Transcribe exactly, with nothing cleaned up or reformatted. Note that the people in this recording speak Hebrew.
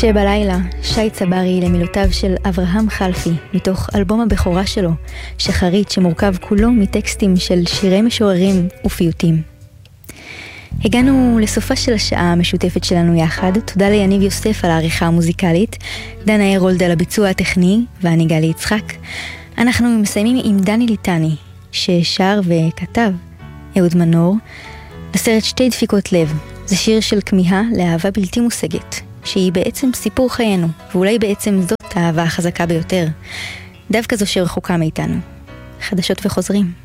שבלילה, שי צברי למילותיו של אברהם חלפי, מתוך אלבום הבכורה שלו, שחרית, שמורכב כולו מטקסטים של שירי משוררים ופיוטים. הגענו לסופה של השעה המשותפת שלנו יחד. תודה ליניב יוסף על העריכה המוזיקלית, דנה הרולד על הביצוע הטכני, ואני גלי יצחק. אנחנו מסיימים עם דני ליטני, ששר וכתב אהוד מנור, לסרט שתי דפיקות לב. זה שיר של כמיהה לאהבה בלתי מושגת, שהיא בעצם סיפור חיינו, ואולי בעצם זאת האהבה החזקה ביותר. דווקא זו שרחוקה מאיתנו. חדשות וחוזרים.